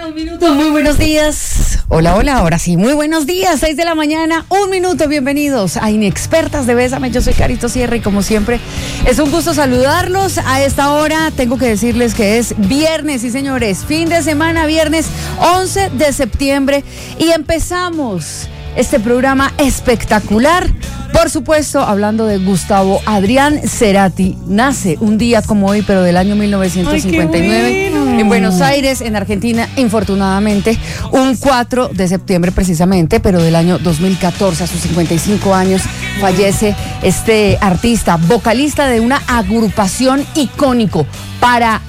2 minutos, muy buenos días. Hola, ahora sí, muy buenos días, 6 de la mañana, 1 minuto, bienvenidos a Inexpertas de Bésame, yo soy Carito Sierra y como siempre es un gusto saludarlos. A esta hora tengo que decirles que es viernes, sí señores, fin de semana, viernes 11 de septiembre y empezamos este programa espectacular. Por supuesto, hablando de Gustavo Adrián Cerati, nace un día como hoy, pero del año 1959, bueno, en Buenos Aires, en Argentina, infortunadamente, un 4 de septiembre precisamente, pero del año 2014, a sus 55 años, fallece este artista, vocalista de una agrupación icónica para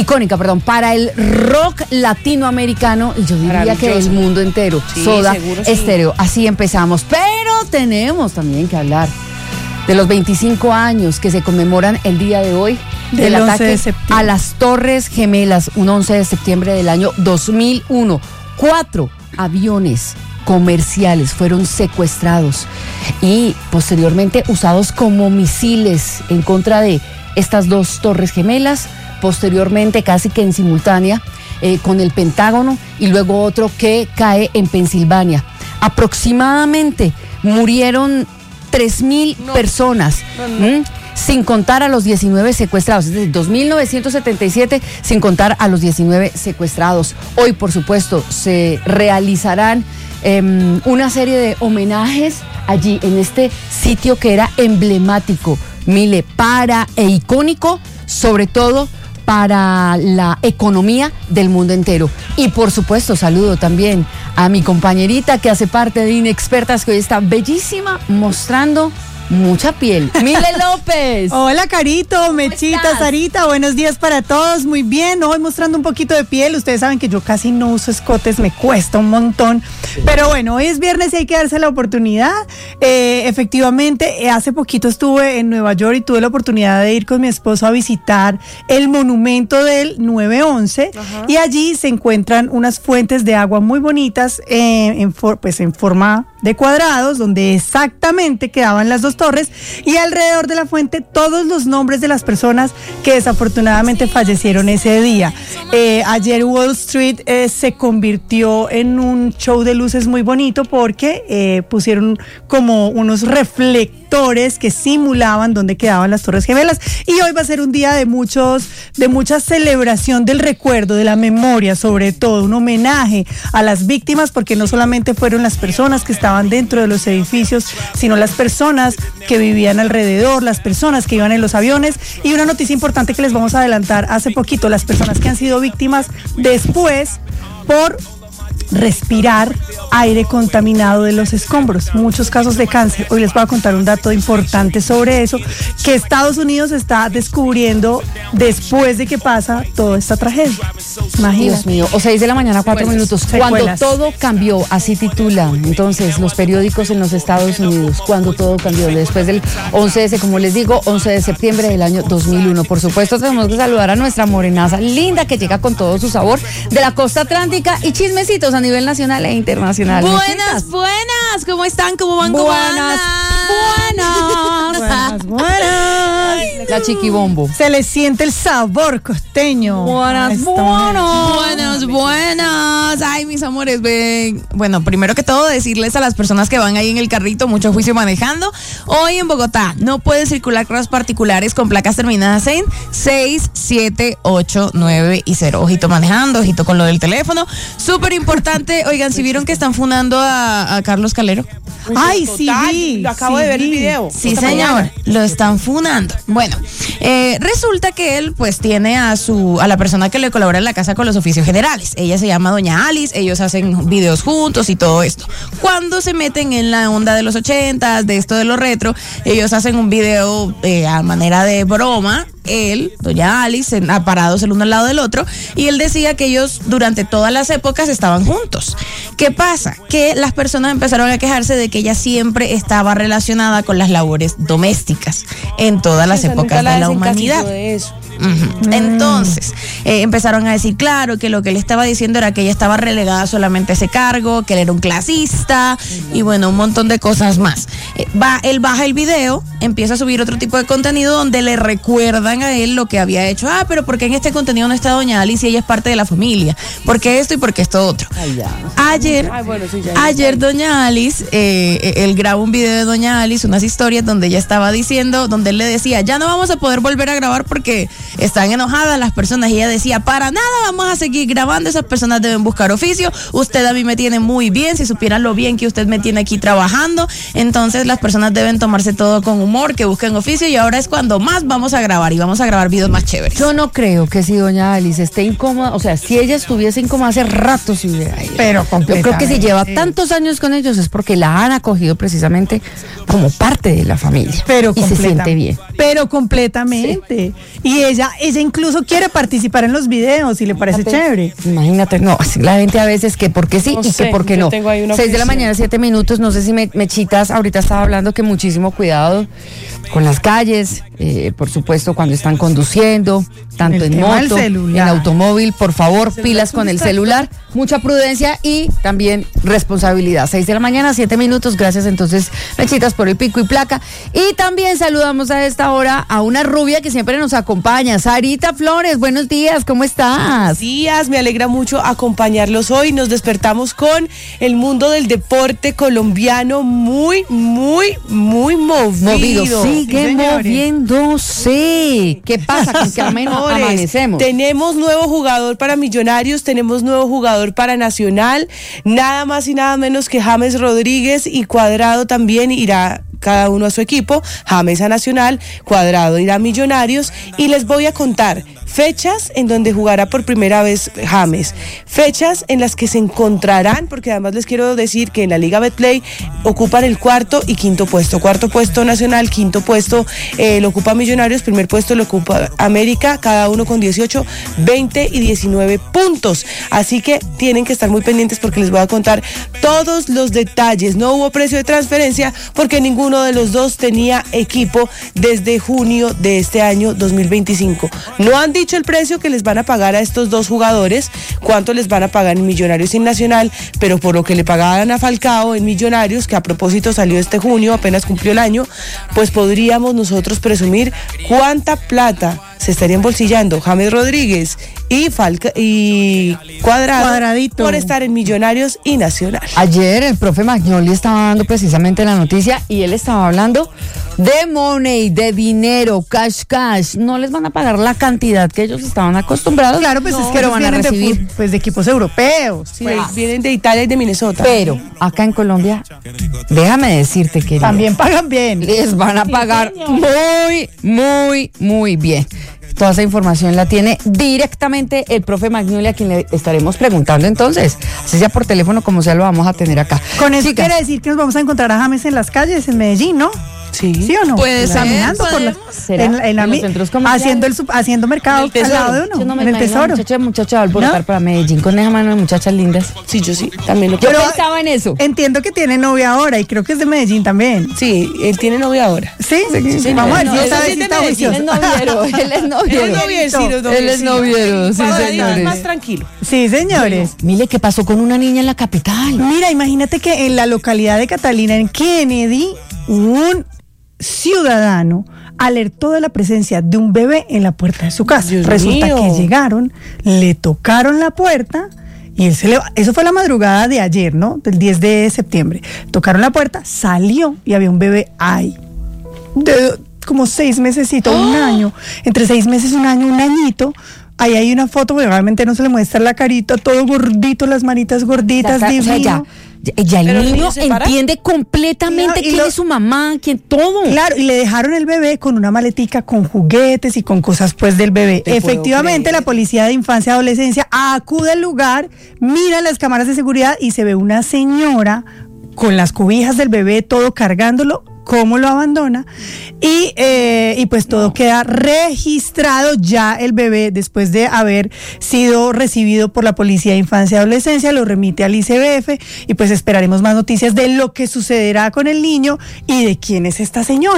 el rock latinoamericano y yo diría que del mundo entero, sí, Soda Stereo. Así empezamos, pero tenemos también que hablar de los 25 años que se conmemoran el día de hoy del ataque a las Torres Gemelas, un 11 de septiembre del año 2001. 4 aviones comerciales fueron secuestrados y posteriormente usados como misiles en contra de estas 2 Torres Gemelas. Posteriormente, casi que en simultánea, con el Pentágono y luego otro que cae en Pensilvania. Aproximadamente murieron 3,000 personas, sin contar a los 19 secuestrados, es decir, 2,977 sin contar a los 19 secuestrados. Hoy, por supuesto, se realizarán una serie de homenajes allí, en este sitio que era emblemático, Mile, e icónico, sobre todo para la economía del mundo entero. Y por supuesto saludo también a mi compañerita que hace parte de Inexpertas, que hoy está bellísima, mostrando mucha piel. Mile López. Hola Carito, Mechita, Sarita, buenos días para todos, muy bien, hoy mostrando un poquito de piel. Ustedes saben que yo casi no uso escotes, me cuesta un montón, pero bueno, hoy es viernes y hay que darse la oportunidad. Efectivamente, hace poquito estuve en Nueva York y tuve la oportunidad de ir con mi esposo a visitar el monumento del 9/11. Ajá. Y allí se encuentran unas fuentes de agua muy bonitas en forma de cuadrados, donde exactamente quedaban las 2 torres y alrededor de la fuente todos los nombres de las personas que desafortunadamente fallecieron ese día. Ayer Wall Street se convirtió en un show de luces muy bonito porque pusieron como unos reflectores que simulaban dónde quedaban las Torres Gemelas, y hoy va a ser un día de mucha celebración del recuerdo, de la memoria, sobre todo un homenaje a las víctimas, porque no solamente fueron las personas que estaban dentro de los edificios, sino las personas que vivían alrededor, las personas que iban en los aviones. Y una noticia importante que les vamos a adelantar hace poquito: las personas que han sido víctimas después por respirar aire contaminado de los escombros, muchos casos de cáncer. Hoy les voy a contar un dato importante sobre eso, que Estados Unidos está descubriendo después de que pasa toda esta tragedia. Imagínate. Dios mío, o 6 de la mañana, 4 minutos. Cuando todo cambió, así titulan entonces los periódicos en los Estados Unidos, cuando todo cambió, después del 11 de septiembre del año 2001. Por supuesto, tenemos que saludar a nuestra morenaza linda que llega con todo su sabor de la costa atlántica y chismecitos a nivel nacional e internacional. Buenas, ¿cómo están? ¿Cómo van? Buenas. La chiquibombo. Se le siente el sabor costeño. Buenas. Ay, mis amores, ven. Bueno, primero que todo, decirles a las personas que van ahí en el carrito, mucho juicio manejando. Hoy en Bogotá no pueden circular carros particulares con placas terminadas en 6, 7, 8, 9 y 0. Ojito manejando, ojito con lo del teléfono. Súper importante. Oigan, ¿si vieron que están funando a Carlos Calero? Ay, sí, vi. Lo acabo de ver el video. Sí, señor, lo están funando. Bueno, resulta que él pues tiene a la persona que le colabora en la casa con los oficios generales. Ella se llama Doña Alice, ellos hacen videos juntos y todo esto. Cuando se meten en la onda de los 80s, de esto de lo retro, ellos hacen un video a manera de broma. Él, Doña Alice, parados el uno al lado del otro, y él decía que ellos durante todas las épocas estaban juntos. ¿Qué pasa? Que las personas empezaron a quejarse de que ella siempre estaba relacionada con las labores domésticas en todas las épocas de la humanidad. Entonces, empezaron a decir, claro, que lo que él estaba diciendo era que ella estaba relegada solamente a ese cargo, que él era un clasista y bueno, un montón de cosas más. Él baja el video, empieza a subir otro tipo de contenido donde le recuerdan a él lo que había hecho. Pero ¿por qué en este contenido no está doña Alice y ella es parte de la familia? ¿Por qué esto y por qué esto otro? Ayer doña Alice, él graba un video de doña Alice, unas historias donde ella estaba diciendo, donde él le decía, ya no vamos a poder volver a grabar porque están enojadas las personas, y ella decía, para nada vamos a seguir grabando, esas personas deben buscar oficio, usted a mí me tiene muy bien, si supieran lo bien que usted me tiene aquí trabajando, entonces las personas deben tomarse todo con humor, que busquen oficio, y ahora es cuando más vamos a grabar, y vamos a grabar videos más chéveres. Yo no creo que si doña Alice esté incómoda, o sea, si ella estuviese incómoda hace rato, si hubiera ido. Pero yo creo que si lleva tantos años con ellos es porque la han acogido precisamente como parte de la familia. Pero y se siente bien. Pero completamente. Sí. Y ella incluso quiere participar en los videos y le parece chévere. Imagínate, no, la gente a veces que porque sí y que porque no. 6 de la mañana, 7 minutos, no sé si Mechitas ahorita estaba hablando que muchísimo cuidado con las calles, por supuesto cuando están conduciendo, tanto en moto, en automóvil, por favor, pilas con el celular, mucha prudencia y también responsabilidad. 6 de la mañana, 7 minutos, gracias entonces Mechitas por el pico y placa. Y también saludamos a esta hora a una rubia que siempre nos acompaña, Sarita Flores, buenos días, ¿cómo estás? Buenos días, me alegra mucho acompañarlos hoy, nos despertamos con el mundo del deporte colombiano muy movido. Sigue moviéndose. ¿Qué pasa? ¿Con qué amanecemos? Tenemos nuevo jugador para Millonarios, tenemos nuevo jugador para Nacional, nada más y nada menos que James Rodríguez, y Cuadrado también irá cada uno a su equipo, James a Nacional, Cuadrado irá a Millonarios, y les voy a contar fechas en donde jugará por primera vez James, fechas en las que se encontrarán, porque además les quiero decir que en la Liga Betplay ocupan el cuarto y quinto puesto Nacional, quinto puesto lo ocupa Millonarios, primer puesto lo ocupa América, cada uno con 18, 20 y 19 puntos, así que tienen que estar muy pendientes porque les voy a contar todos los detalles. No hubo precio de transferencia porque ninguno de los dos tenía equipo desde junio de este año 2025. No han dicho el precio que les van a pagar a estos dos jugadores, cuánto les van a pagar en Millonarios y en Nacional, pero por lo que le pagaban a Falcao en Millonarios, que a propósito salió este junio, apenas cumplió el año, pues podríamos nosotros presumir cuánta plata se estarían bolsillando James Rodríguez y Cuadradito por estar en Millonarios y Nacional. Ayer el profe Magnoli estaba dando precisamente la noticia y él estaba hablando de money, de dinero, cash. No les van a pagar la cantidad que ellos estaban acostumbrados. Claro, pues es que pero van a recibir de equipos europeos. Sí, vienen de Italia y de Minnesota. Pero acá en Colombia, déjame decirte que también pagan bien. Les van a pagar muy bien. Toda esa información la tiene directamente el profe Magnoli, a quien le estaremos preguntando entonces. Así sea por teléfono, como sea, lo vamos a tener acá. Con eso quiere decir que nos vamos a encontrar a James en las calles en Medellín, ¿no? ¿Sí o no? Puede ser, caminando por los centros comerciales, haciendo mercado al lado de uno, no en el Tesoro. Muchacha va a alborotar para Medellín con esa mano de muchachas lindas. Sí, yo sí, también lo Yo pensaba en eso. Entiendo que tiene novia ahora y creo que es de Medellín también. Sí, él tiene novia ahora. ¿Sí? Vamos a ver si esta vez está juicioso. Él es noviero. Él es noviero, sí, señores. Más tranquilo. Sí, señores. Bueno, mire, ¿qué pasó con una niña en la capital? Mira, imagínate que en la localidad de Catalina, en Kennedy, un ciudadano alertó de la presencia de un bebé en la puerta de su casa. Resulta que llegaron, le tocaron la puerta y él eso fue la madrugada de ayer, ¿no? Del 10 de septiembre. Tocaron la puerta, salió y había un bebé ahí. De como 6 mesecitos, un año. Entre 6 meses y un año, un añito. Ahí hay una foto, pero realmente no se le muestra la carita, todo gordito, las manitas gorditas, divino. Ya el niño entiende completamente quién es su mamá, quién todo. Claro, y le dejaron el bebé con una maletica con juguetes y con cosas pues del bebé. Efectivamente, la policía de infancia y adolescencia acude al lugar, mira las cámaras de seguridad y se ve una señora con las cobijas del bebé, todo cargándolo, cómo lo abandona y pues todo queda registrado. Ya el bebé, después de haber sido recibido por la Policía de Infancia y Adolescencia, lo remite al ICBF y pues esperaremos más noticias de lo que sucederá con el niño y de quién es esta señora,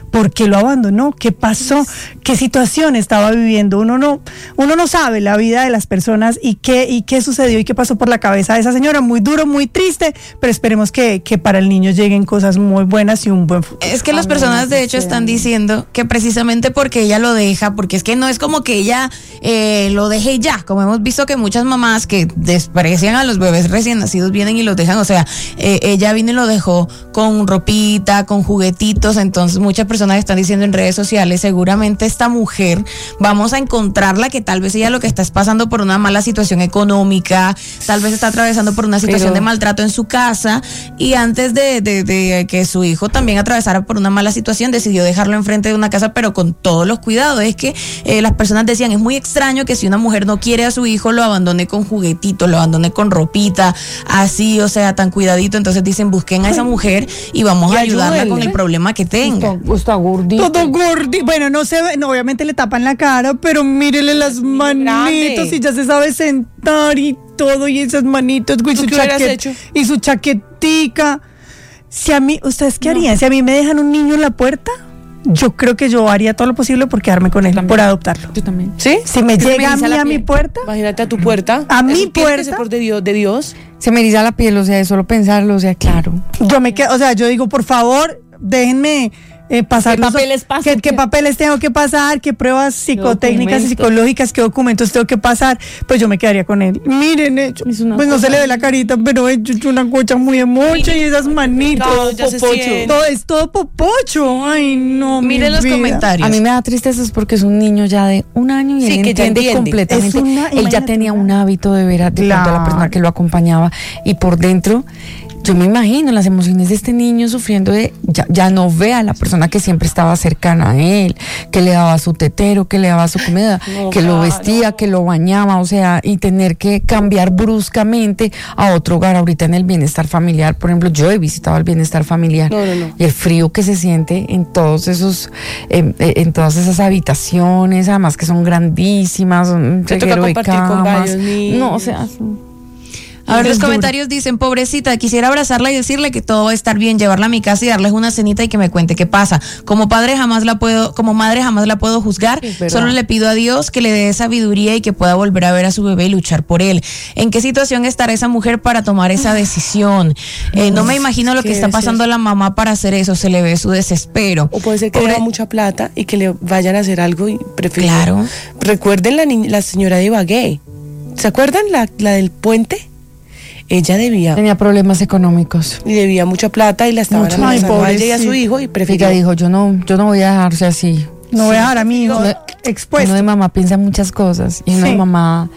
¿Por qué lo abandonó? ¿Qué pasó? ¿Qué situación estaba viviendo? Uno no sabe la vida de las personas y qué sucedió y qué pasó por la cabeza de esa señora. Muy duro, muy triste, pero esperemos que para el niño lleguen cosas muy buenas y un buen futuro. Es que las personas de hecho están diciendo que precisamente porque ella lo deja, porque es que no es como que ella lo deje ya, como hemos visto que muchas mamás que desprecian a los bebés recién nacidos vienen y los dejan, o sea, ella vino y lo dejó con ropita, con juguetitos, entonces muchas personas están diciendo en redes sociales, seguramente esta mujer vamos a encontrarla, que tal vez ella lo que está es pasando por una mala situación económica, tal vez está atravesando por una situación de maltrato en su casa, y antes de que su hijo también atravesara por una mala situación, decidió dejarlo enfrente de una casa, pero con todos los cuidados. Es que las personas decían, es muy extraño que si una mujer no quiere a su hijo, lo abandone con juguetitos, lo abandone con ropita, así, o sea, tan cuidadito. Entonces dicen, busquen a esa mujer y vamos a ayudarla con el problema que tenga. Está gordito. Todo gordito. Bueno, no se ve, no, obviamente le tapan la cara, pero mírele las manitos y ya se sabe sentar y todo, y esas manitos, y su chaquetica. Si a mí, ¿ustedes qué harían? Si a mí me dejan un niño en la puerta, yo creo que yo haría todo lo posible por quedarme con él, por adoptarlo. Yo también. ¿Sí? Si me llega a mi puerta. Imagínate a tu puerta. A mi puerta. Por de Dios. Se me eriza la piel, o sea, de solo pensarlo, o sea, claro. Yo me quedo, o sea, yo digo, por favor, déjenme pasar ¿Qué papeles paso? ¿Qué papeles tengo que pasar? ¿Qué pruebas psicotécnicas y psicológicas? ¿Qué documentos tengo que pasar? Pues yo me quedaría con él. Miren, pues no se le ve la carita, pero he hecho una cocha muy emocha y esas manitas. Todo popocho. Ay, no. Miren los comentarios. A mí me da tristeza porque es un niño ya de 1 año y él entiende completamente. Él ya tenía un hábito de ver a la persona que lo acompañaba, y por dentro yo me imagino las emociones de este niño sufriendo de ya no ve a la persona que siempre estaba cercana a él, que le daba su tetero, que le daba su comida, que lo vestía, que lo bañaba, o sea, y tener que cambiar bruscamente a otro hogar. Ahorita en el bienestar familiar, por ejemplo, yo he visitado el bienestar familiar y el frío que se siente en todos esos en todas esas habitaciones, además que son grandísimas, un reguero de camas. No, o sea, a ver, los comentarios dicen, pobrecita, quisiera abrazarla y decirle que todo va a estar bien, llevarla a mi casa y darles una cenita y que me cuente qué pasa. Como madre jamás la puedo juzgar, solo le pido a Dios que le dé sabiduría y que pueda volver a ver a su bebé y luchar por él. ¿En qué situación estará esa mujer para tomar esa decisión? No me imagino lo que está pasando a la mamá para hacer eso, se le ve su desespero. O puede ser que le da mucha plata y que le vayan a hacer algo y prefieren. Claro. Recuerden la señora de Ibagué, ¿se acuerdan la del puente? Ella tenía problemas económicos y debía mucha plata y la estaban amenazando a ella y a su hijo y prefirió. Ella dijo, yo no voy a dejarse así. No voy a dejar a mi hijo expuesto. Uno de mamá piensa muchas cosas y uno de mamá,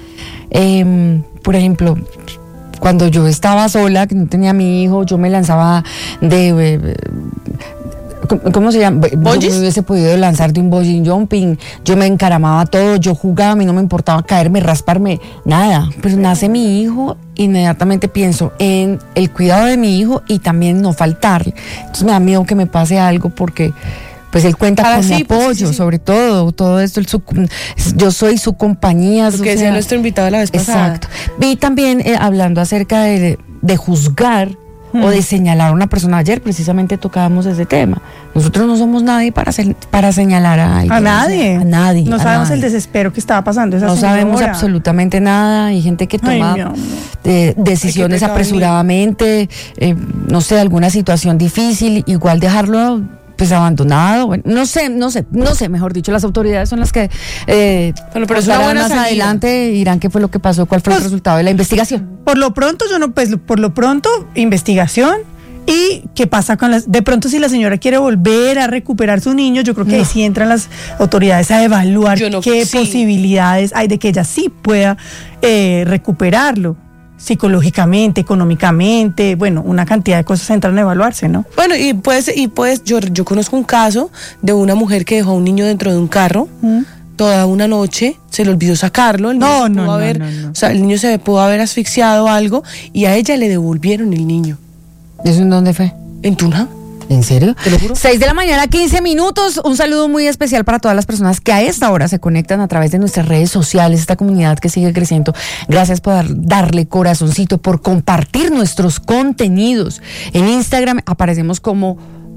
por ejemplo, cuando yo estaba sola, que no tenía a mi hijo, yo me lanzaba de ¿cómo se llama? Yo me hubiese podido lanzar de un bungee jumping, yo me encaramaba todo, yo jugaba, a mí no me importaba caerme, rasparme, nada. Pero nace mi hijo, inmediatamente pienso en el cuidado de mi hijo y también no faltarle. Entonces me da miedo que me pase algo porque pues él cuenta con mi apoyo, sobre todo esto, yo soy su compañía. Porque ese es nuestro invitado la vez pasada. Exacto. Vi también, hablando acerca de juzgar o de señalar a una persona. Ayer precisamente tocábamos ese tema. Nosotros no somos nadie para señalar a alguien. A nadie. A nadie. No sabemos el desespero que estaba pasando esa señora. No sabemos señora. Absolutamente nada. Hay gente que toma decisiones apresuradamente, no sé, alguna situación difícil, igual dejarlo pues abandonado. Bueno, no sé, mejor dicho, las autoridades son las que pero es una buena más adelante dirán qué fue lo que pasó, cuál fue el resultado de la investigación. Por lo pronto, investigación. ¿Y qué pasa con de pronto si la señora quiere volver a recuperar su niño? Yo creo que ahí sí entran las autoridades a evaluar qué posibilidades hay de que ella sí pueda recuperarlo. Psicológicamente, económicamente, bueno, una cantidad de cosas entran a evaluarse, ¿no? Bueno, y yo conozco un caso de una mujer que dejó a un niño dentro de un carro toda una noche, se le olvidó sacarlo, el niño o sea, el niño se pudo haber asfixiado o algo y a ella le devolvieron el niño. ¿Eso en dónde fue? En Tunja. ¿En serio? Te lo juro. 6 de la mañana, 15 minutos. Un saludo muy especial para todas las personas que a esta hora se conectan a través de nuestras redes sociales, esta comunidad que sigue creciendo. Gracias por darle corazoncito, por compartir nuestros contenidos. En Instagram aparecemos como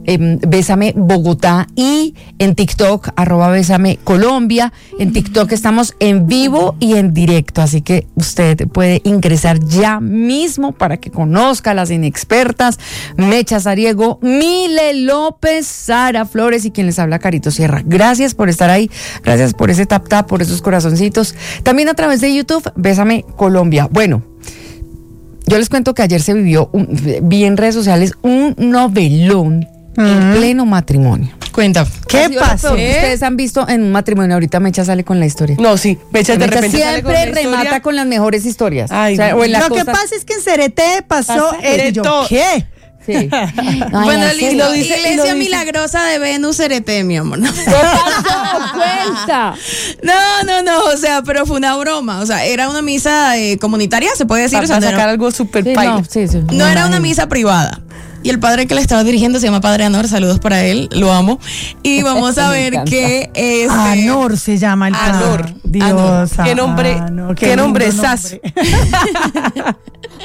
Bésame Bogotá, y en TikTok, @Bésame Colombia. En TikTok estamos en vivo y en directo, así que usted puede ingresar ya mismo para que conozca a las inexpertas, Mecha Sariego, Mile López, Sara Flores y quien les habla, Carito Sierra. Gracias por estar ahí, gracias por ese tap tap, por esos corazoncitos. También a través de YouTube, Bésame Colombia. Bueno, yo les cuento que ayer se vivió, vi en redes sociales un novelón en pleno matrimonio. Cuenta. ¿Qué pasó? Ustedes han visto en un matrimonio, ahorita Mecha sale con la historia. No, sí, Mecha de Mecha repente sale con siempre una historia. remata con las mejores historias. Ay, o en la Lo que costa- pasa es que en Cerete pasó de yo, todo. ¿qué? Sí. Ay, Bueno, así. listo. lo dice- Iglesia y lo dice. Milagrosa de Venus Cerete, mi amor. ¿Qué pasó? Cuenta. No, o sea, pero fue una broma. O sea, era una misa comunitaria, se puede decir. Para O sea, no sacar era- algo súper Sí, paila. sí. no era una misa privada. Y el padre que le estaba dirigiendo se llama Padre Anor, saludos para él, lo amo. Y vamos a Me ver encanta. que Anor se llama el Anor. padre. Dios, Qué nombre, Anor, qué nombre lindo sas. nombre.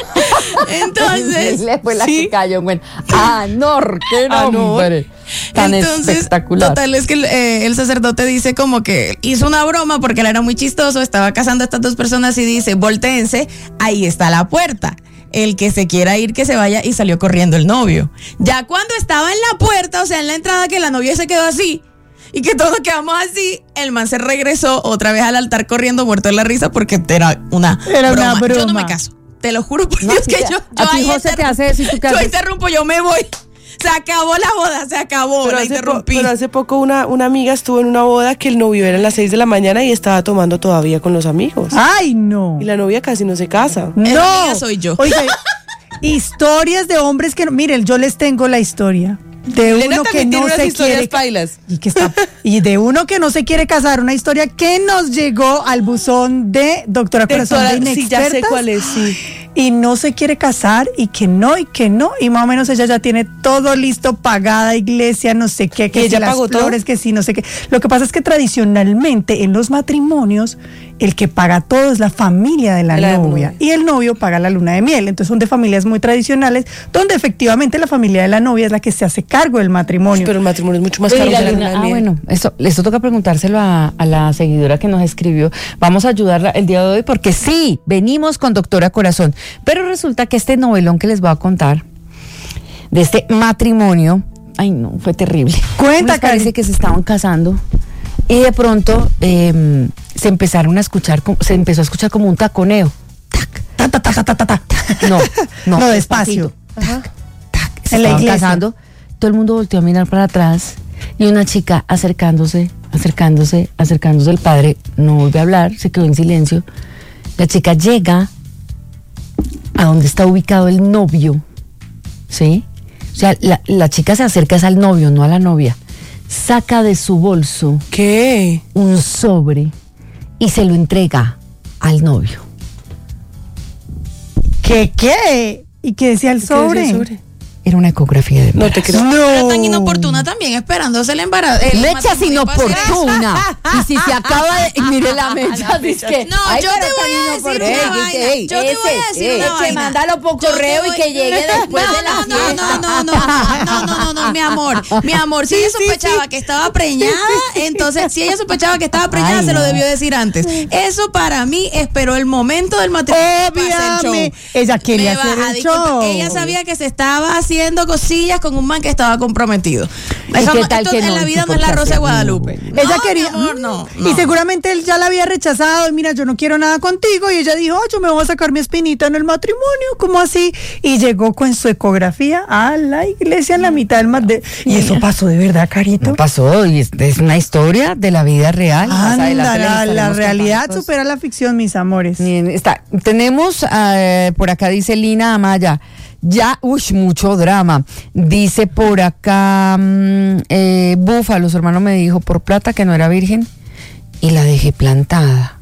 entonces, Le fue la sí. que cayó, bueno. Anor, qué Anor. nombre. Tan espectacular. total es que el sacerdote dice como que hizo una broma porque él era muy chistoso, estaba casando a estas dos personas y dice, voltéense, ahí está la puerta. El que se quiera ir, que se vaya, y salió corriendo el novio. Ya cuando estaba en la puerta, o sea, en la entrada, que la novia se quedó así y que todos quedamos así, el man se regresó otra vez al altar corriendo, muerto de la risa, porque era una Era una broma. Yo no broma. me caso. Te lo juro por No, Dios que ya, yo a ti, ahí José, te hace eso y tú qué yo haces. interrumpo, yo me voy. Se acabó la boda, se acabó, Pero la hace, interrumpí. pero hace poco una amiga estuvo en una boda que el novio era a las 6 de la mañana y estaba tomando todavía con los amigos. Ay, no. Y la novia casi no se casa. No. Esa amiga soy yo. Oiga, historias de hombres que no. Miren, yo les tengo la historia de Elena uno que también tiene no unas se historias quiere pailas. y de uno que no se quiere casar, una historia que nos llegó al buzón de Doctora Corazón de Sí, ya sé Inexpertas. cuál es, sí. Y no se quiere casar y que no, y más o menos ella ya tiene todo listo, pagada, iglesia, no sé qué, que ¿Y si ella las pagó todo? flores, que sí, no sé qué. Lo que pasa es que tradicionalmente en los matrimonios el que paga todo es la familia de la La novia novia. y el novio paga la luna de miel. Entonces son de familias muy tradicionales donde efectivamente la familia de la novia es la que se hace cargo del matrimonio. Pero el matrimonio es mucho más Oye, caro la que la luna- luna de miel. bueno, eso toca preguntárselo a la seguidora que nos escribió. Vamos a ayudarla el día de hoy porque sí, venimos con Doctora Corazón. Pero resulta que este novelón que les voy a contar, de este matrimonio, ay no, fue terrible. Cuenta, ¿Les parece Cari. que se estaban casando y de pronto se empezó a escuchar como un taconeo. Tac, Ta, ta, ta, ta, ta, ta, ta. no, despacio. Tac, tac. Se En la estaban iglesia. casando. Todo el mundo volteó a mirar para atrás y una chica acercándose. El padre no vuelve a hablar, se quedó en silencio. La chica llega a donde está ubicado el novio, ¿sí? O sea, la chica se acerca es al novio, no a la novia. Saca de su bolso ¿Qué? un sobre y se lo entrega al novio. ¿Qué? ¿Y qué decía el sobre? ¿Qué decía el sobre? Era una ecografía de No te creo. Era tan inoportuna también, esperándose el embarazo. Mecha es inoportuna. Y si se acaba de. Mire la mecha, dice que. No, ay, yo pero te voy tan a decir inoportuna. una vaina. Ey, Yo te voy a decir una que vaina. mándalo por Yo te correo voy- y que llegue después de la No, mi amor, si ella sospechaba que estaba preñada, entonces si ella sospechaba que estaba preñada, Ay, se lo no. debió decir antes. Eso para mí esperó el momento del matrimonio. para hacer el show. Obviamente. Ella quería Me hacer va a el disculpar. show. Ella sabía que se estaba haciendo cosillas con un man que estaba comprometido. Eso qué no, tal esto que en no? la vida ¿Y no por es la qué Rosa de hacer? Guadalupe. Ella No, quería. mi amor, no. Y seguramente él ya la había rechazado. Y mira, yo no quiero nada contigo. Y ella dijo, yo me voy a sacar mi espinita en el matrimonio. ¿Cómo así? Y llegó con su ecografía a la iglesia en la mitad del Y eso pasó de verdad, Carito. No pasó, y es una historia de la vida real. Más Anda, adelante les la estaremos realidad contando cosas. supera la ficción, mis amores. Bien, está. Tenemos, por acá dice Lina Amaya, ya, mucho drama. Dice por acá, Búfalo, su hermano me dijo por plata que no era virgen y la dejé plantada.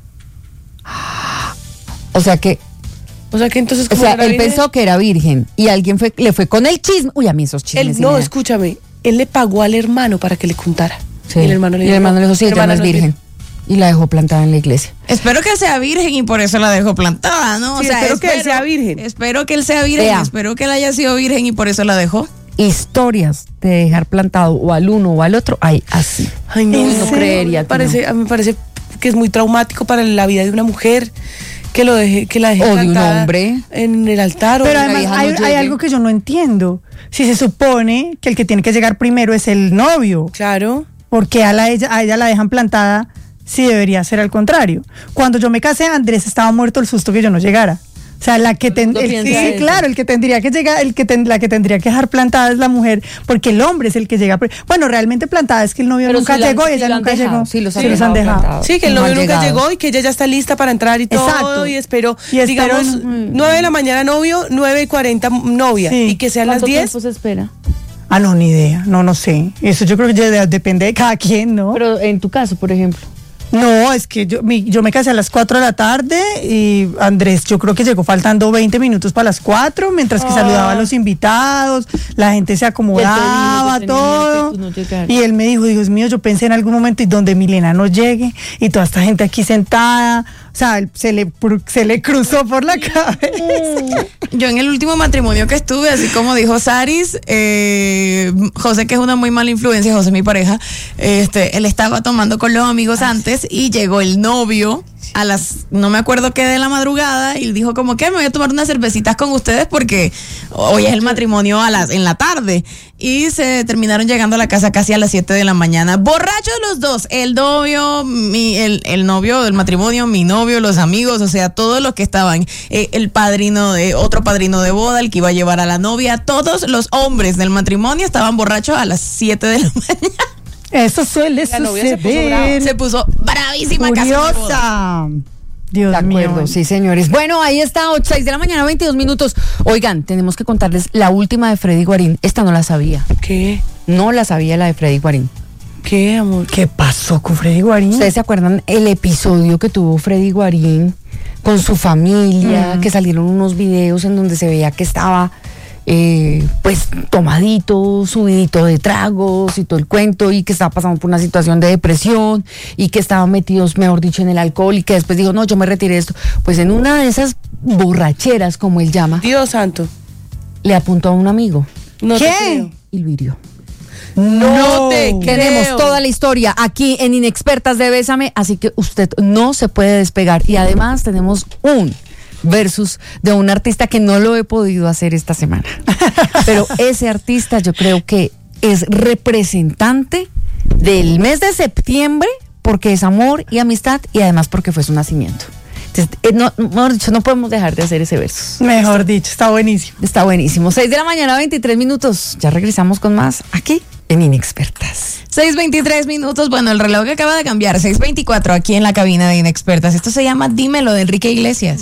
O sea que, Entonces, ¿cómo era él virgen? pensó que era virgen y alguien le fue con el chisme. Uy, a mí esos chismes. Él, sí no, me dan. escúchame. Él le pagó al hermano para que le contara. Sí. Y el hermano le dijo, sí, ella no es virgen. Y la dejó plantada en la iglesia. Espero que sea virgen y por eso la dejó plantada, ¿no? Sí, espero que él sea virgen. Espero que él sea virgen, Vea. espero que él haya sido virgen y por eso la dejó. historias de dejar plantado o al uno o al otro hay así. Ay, no, No creería que a mí me parece que es muy traumático para la vida de una mujer que la deje O de un plantada hombre. en el altar. Pero o además vieja no hay llegue. algo que yo no entiendo. Si se supone que el que tiene que llegar primero es el novio, Claro. ¿por qué a ella la dejan plantada si debería ser al contrario? Cuando yo me casé, Andrés estaba muerto el susto que yo no llegara. O sea, la que mundo piensa sí, eso. claro, el que tendría que llegar, la que tendría que dejar plantada es la mujer, porque el hombre es el que llega. Bueno, realmente plantada es que el novio Pero nunca sí la- llegó y sí ella lo han nunca dejado, llegó. sí los Sí, han dejado. plantados. Sí, que el No novio han nunca llegado. llegó y que ella ya está lista para entrar y todo. Exacto. Y espero, Y espero digamos, 9 de la mañana novio, 9:40 novia. Sí. Y que sean las ¿Cuánto 10. tiempo se espera? Ah, no, ni idea. No sé. Eso yo creo que ya depende de cada quien, ¿no? Pero en tu caso, por ejemplo. No, es que yo me casé a las 4 de la tarde y Andrés yo creo que llegó faltando 20 minutos para las 4, mientras que saludaba a los invitados, la gente se acomodaba, Y él te dijo que todo. tenía que tú no llegaras. Y él me dijo, Dios mío, yo pensé en algún momento y donde Milena no llegue y toda esta gente aquí sentada, o sea, se le cruzó por la cabeza. Yo en el último matrimonio que estuve, así como dijo Saris, José, que es una muy mala influencia, José mi pareja, él estaba tomando con los amigos antes y llegó el novio a las, no me acuerdo qué de la madrugada, y dijo como que me voy a tomar unas cervecitas con ustedes porque hoy es el matrimonio en la tarde, y se terminaron llegando a la casa casi a las 7 de la mañana, borrachos los dos, el novio, el novio del matrimonio, mi novio, los amigos, o sea, todos los que estaban, el padrino otro padrino de boda, el que iba a llevar a la novia, todos los hombres del matrimonio estaban borrachos a las 7 de la mañana. Eso suele La novia se puso brava. suceder. Se puso bravísima, casi me boda. Curiosa. Dios De acuerdo, mío. sí, señores. Bueno, ahí está, 6 de la mañana, 22 minutos. Oigan, tenemos que contarles la última de Freddy Guarín. Esta no la sabía. ¿Qué? No la sabía la de Freddy Guarín. ¿Qué, amor? ¿Qué pasó con Freddy Guarín? ¿Ustedes se acuerdan el episodio que tuvo Freddy Guarín con su familia? Que salieron unos videos en donde se veía que estaba pues tomadito, subidito de tragos y todo el cuento, y que estaba pasando por una situación de depresión y que estaban metidos, mejor dicho, en el alcohol, y que después dijo, no, yo me retiré de esto. Pues en una de esas borracheras, como él llama, Dios santo. le apuntó a un amigo No te ¿Qué? creo. y lo hirió. No te creo. Tenemos toda la historia aquí en Inexpertas de Bésame, así que usted no se puede despegar. Y además tenemos un versus de un artista que no lo he podido hacer esta semana. Pero ese artista yo creo que es representante del mes de septiembre porque es amor y amistad y además porque fue su nacimiento. Entonces, mejor dicho, no podemos dejar de hacer ese versus. Mejor dicho, está buenísimo. Está buenísimo. 6 de la mañana, 23 minutos. Ya regresamos con más aquí en Inexpertas. 6:23 minutos, bueno, el reloj acaba de cambiar, 6:24 aquí en la cabina de Inexpertas. Esto se llama Dímelo de Enrique Iglesias.